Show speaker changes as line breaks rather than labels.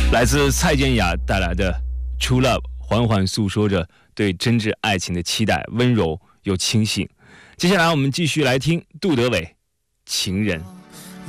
来自蔡健雅带来的《True Love》，缓缓诉说着对真挚爱情的期待，温柔又清醒。接下来我们继续来听杜德伟《情人》。